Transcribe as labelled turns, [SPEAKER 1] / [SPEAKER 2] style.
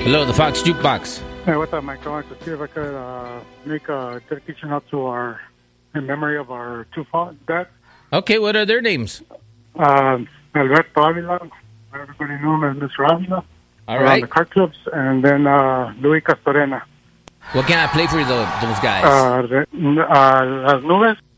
[SPEAKER 1] Hello, the Fox Jukebox.
[SPEAKER 2] Hey, what's up, Mike? I wanted to see if I could make a dedication out to in memory of our two dads.
[SPEAKER 1] Okay, what are their names?
[SPEAKER 2] Alberto Avila, everybody knew him as Mr. Avila.
[SPEAKER 1] All right.
[SPEAKER 2] The car clubs, and then Luis Castorena.
[SPEAKER 1] What can I play for those guys?
[SPEAKER 2] Las Nubes.